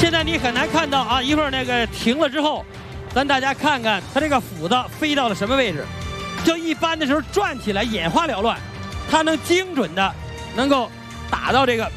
现在你很难看到啊，一会儿那个停了之后，咱大家看看它这个斧子飞到了什么位置。就一般的时候转起来眼花缭乱，它能精准的能够打到这个